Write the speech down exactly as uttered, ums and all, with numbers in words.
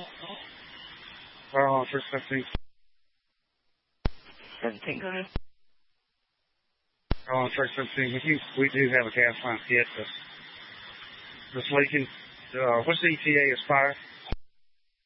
Fire alarm for seventeen. seventeen, go ahead. Fire alarm for seventeen. We do, we do have a gas line hit that's, that's leaking. Uh, what's the E T A as fire?